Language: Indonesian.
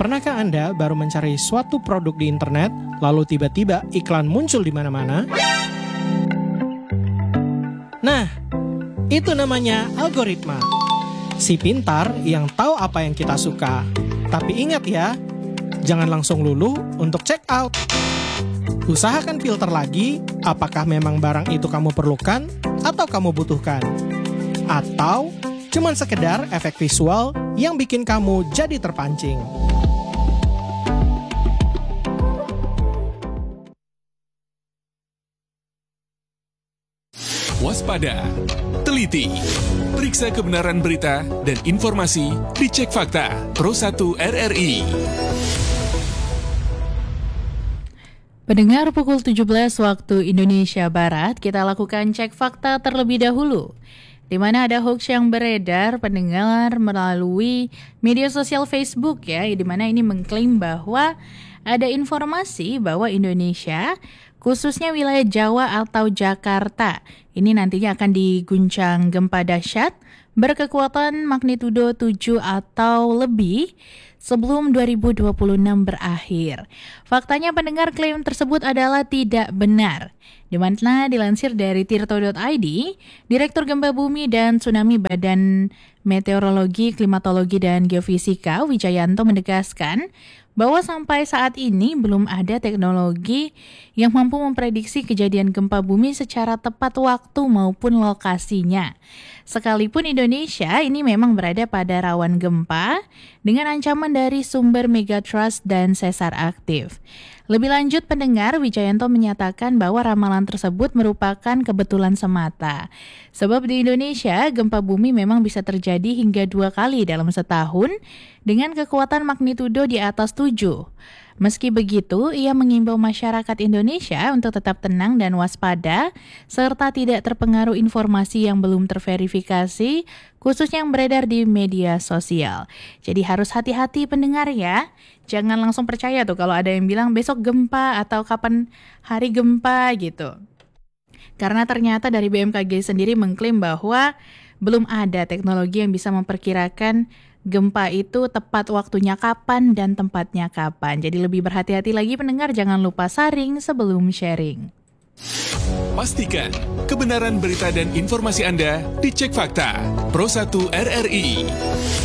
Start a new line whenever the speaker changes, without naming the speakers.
Pernahkah Anda baru mencari suatu produk di internet, lalu tiba-tiba iklan muncul di mana-mana? Nah, itu namanya algoritma. Si pintar yang tahu apa yang kita suka. Tapi ingat ya, jangan langsung luluh untuk check out. Usahakan filter lagi, apakah memang barang itu kamu perlukan atau kamu butuhkan. Atau cuman sekedar efek visual yang bikin kamu jadi terpancing.
Waspada, teliti, periksa kebenaran berita dan informasi di Cek Fakta Pro 1 RRI.
Pendengar, pukul 17 waktu Indonesia Barat, kita lakukan Cek Fakta terlebih dahulu. Di mana ada hoax yang beredar pendengar melalui media sosial Facebook ya, di mana ini mengklaim bahwa ada informasi bahwa Indonesia, khususnya wilayah Jawa atau Jakarta, ini nantinya akan diguncang gempa dahsyat berkekuatan magnitudo 7 atau lebih sebelum 2026 berakhir. Faktanya pendengar, klaim tersebut adalah tidak benar. Di mana dilansir dari tirto.id, Direktur Gempa Bumi dan Tsunami Badan Meteorologi, Klimatologi dan Geofisika Wijayanto menegaskan bahwa sampai saat ini belum ada teknologi yang mampu memprediksi kejadian gempa bumi secara tepat waktu maupun lokasinya. Sekalipun Indonesia ini memang berada pada rawan gempa dengan ancaman dari sumber megatrust dan sesar aktif. Lebih lanjut pendengar, Wijayanto menyatakan bahwa ramalan tersebut merupakan kebetulan semata. Sebab di Indonesia, gempa bumi memang bisa terjadi hingga 2 kali dalam setahun dengan kekuatan magnitudo di atas 7. Meski begitu, ia mengimbau masyarakat Indonesia untuk tetap tenang dan waspada, serta tidak terpengaruh informasi yang belum terverifikasi, khususnya yang beredar di media sosial. Jadi harus hati-hati pendengar ya. Jangan langsung percaya tuh kalau ada yang bilang besok gempa atau kapan hari gempa gitu. Karena ternyata dari BMKG sendiri mengklaim bahwa belum ada teknologi yang bisa memperkirakan gempa itu tepat waktunya kapan dan tempatnya kapan. Jadi lebih berhati-hati lagi pendengar, jangan lupa saring sebelum sharing.
Pastikan kebenaran berita dan informasi Anda di Cek Fakta Pro 1 RRI.